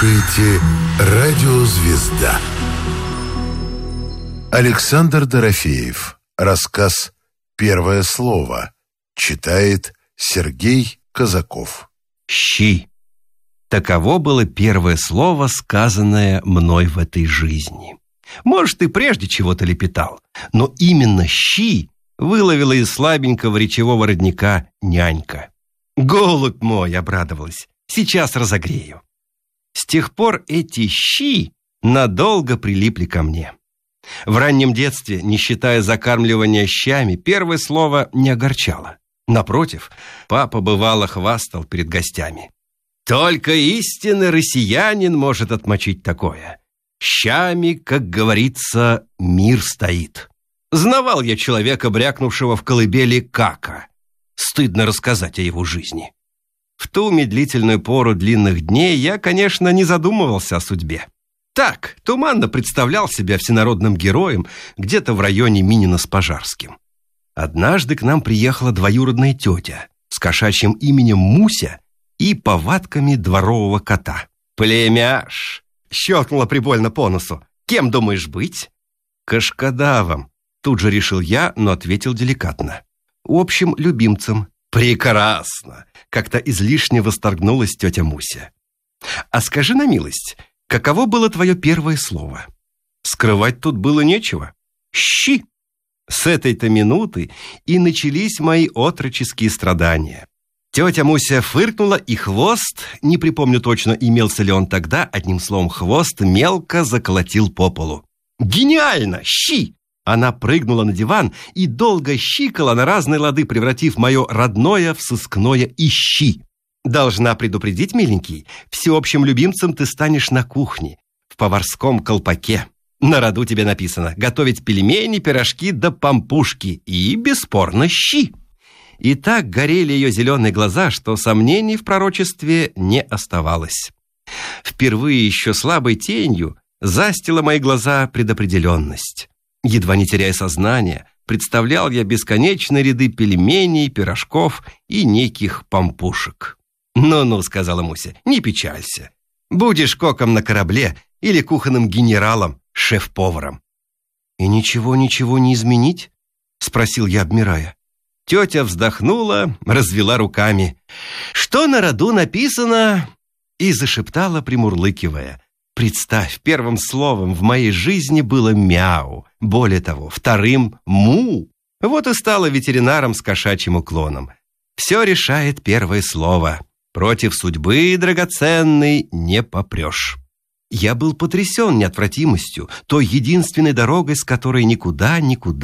слушаете «Радиозвезда». Александр Дорофеев. Рассказ «Первое слово». Читает Сергей Казаков. «Щи». Таково было первое слово, сказанное мной в этой жизни. Может, и прежде чего-то лепетал, но именно «щи» выловила из слабенького речевого родника нянька. «Голубь мой!» — обрадовалась. «Сейчас разогрею». С тех пор эти «щи» надолго прилипли ко мне. В раннем детстве, не считая закармливания щами, первое слово не огорчало. Напротив, папа бывало хвастал перед гостями. Только истинный россиянин может отмочить такое. Щами, как говорится, мир стоит. Знавал я человека, брякнувшего в колыбели кака. Стыдно рассказать о его жизни. В ту медлительную пору длинных дней я, конечно, не задумывался о судьбе. Так, туманно представлял себя всенародным героем где-то в районе Минина с Пожарским. Однажды к нам приехала двоюродная тетя с кошачьим именем Муся и повадками дворового кота. «Племяш!» — щелкнула прибольно по носу. «Кем думаешь быть?» «Кашкадавом», — тут же решил я, но ответил деликатно. «Общим любимцем». «Прекрасно!» — как-то излишне восторгнулась тетя Муся. «А скажи на милость, каково было твое первое слово?» Скрывать тут было нечего. «Щи!» С этой-то минуты и начались мои отроческие страдания. Тетя Муся фыркнула, и хвост, не припомню точно, имелся ли он тогда, одним словом, хвост мелко заколотил по полу. «Гениально! Щи!» Она прыгнула на диван и долго щикала на разные лады, превратив мое родное в сыскное «ищи». «Должна предупредить, миленький, всеобщим любимцем ты станешь на кухне, в поварском колпаке. На роду тебе написано готовить пельмени, пирожки да пампушки и, бесспорно, щи». И так горели ее зеленые глаза, что сомнений в пророчестве не оставалось. Впервые еще слабой тенью застила мои глаза предопределенность. Едва не теряя сознание, представлял я бесконечные ряды пельменей, пирожков и неких пампушек. «Ну-ну», — сказала Муся, — «не печалься. Будешь коком на корабле или кухонным генералом, шеф-поваром». «И ничего не изменить?» — спросил я, обмирая. Тетя вздохнула, развела руками. «Что на роду написано?» И зашептала, примурлыкивая. «Представь, первым словом в моей жизни было мяу, более того, вторым му. Вот и стала ветеринаром с кошачьим уклоном. Все решает первое слово. Против судьбы, драгоценный, не попрешь». Я был потрясен неотвратимостью, той единственной дорогой, с которой никуда.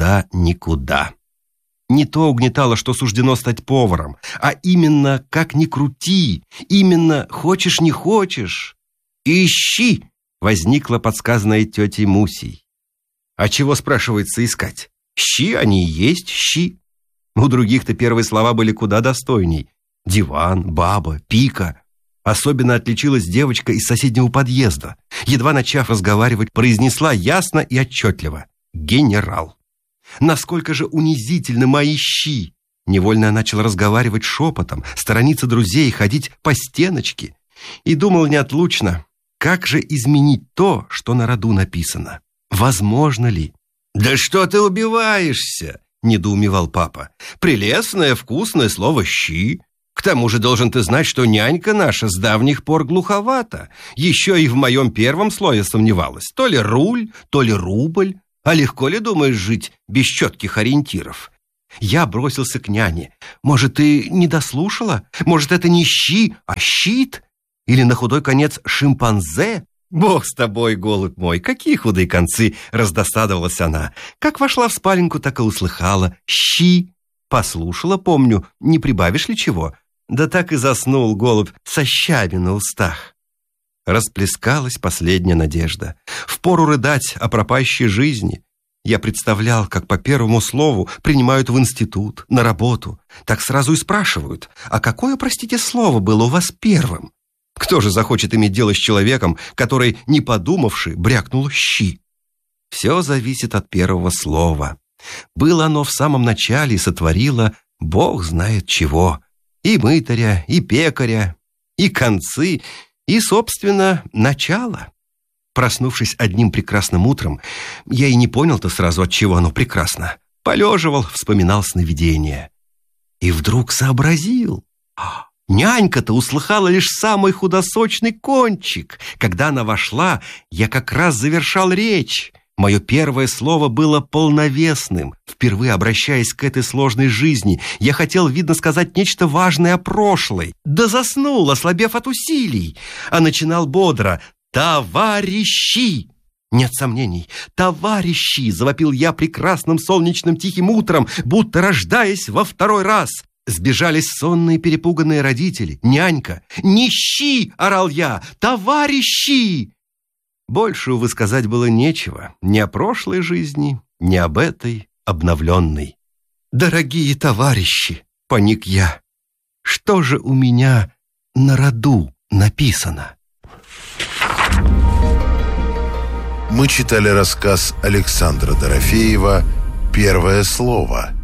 Не то угнетало, что суждено стать поваром, а именно, как ни крути, именно хочешь не хочешь. «Ищи!» — возникла подсказанная тетей Мусей. А чего, спрашивается, искать? Щи они и есть щи. У других-то первые слова были куда достойней. Диван, баба, пика. Особенно отличилась девочка из соседнего подъезда. Едва начав разговаривать, произнесла ясно и отчетливо: «Генерал». Насколько же унизительны мои щи! Невольно я начал разговаривать шепотом, сторониться друзей, ходить по стеночке. И думал неотлучно: как же изменить то, что на роду написано? Возможно ли? «Да что ты убиваешься?» — недоумевал папа. «Прелестное, вкусное слово «щи». К тому же должен ты знать, что нянька наша с давних пор глуховата. Еще и в моем первом слое сомневалась. То ли руль, то ли рубль. А легко ли, думаешь, жить без четких ориентиров?» Я бросился к няне. «Может, ты не дослушала? Может, это не щи, а щит? Или на худой конец шимпанзе?» «Бог с тобой, голубь мой, какие худые концы!» — раздосадовалась она. Как вошла в спаленку, так и услыхала: «щи». Послушала, помню, не прибавишь ли чего? Да так и заснул голубь со щами на устах. Расплескалась последняя надежда. Впору рыдать о пропащей жизни. Я представлял, как по первому слову принимают в институт, на работу. Так сразу и спрашивают: «А какое, простите, слово было у вас первым?» Кто же захочет иметь дело с человеком, который, не подумавши, брякнул «щи»? Все зависит от первого слова. Было оно в самом начале и сотворило Бог знает чего. И мытаря, и пекаря, и концы, и, собственно, начало. Проснувшись одним прекрасным утром, я и не понял-то сразу, от чего оно прекрасно. Полеживал, вспоминал сновидения. И вдруг сообразил. Нянька-то услыхала лишь самый худосочный кончик. Когда она вошла, я как раз завершал речь. Мое первое слово было полновесным. Впервые обращаясь к этой сложной жизни, я хотел, видно, сказать нечто важное о прошлой. Да заснул, ослабев от усилий. А начинал бодро: «Товарищи!» Нет сомнений. «Товарищи!» — завопил я прекрасным солнечным тихим утром, будто рождаясь во второй раз. Сбежались сонные перепуганные родители, нянька. «Нищи!» — орал я. «Товарищи!» Больше, увы, сказать было нечего. Ни о прошлой жизни, ни об этой обновленной. «Дорогие товарищи!» — поник я. «Что же у меня на роду написано?» Мы читали рассказ Александра Дорофеева «Первое слово».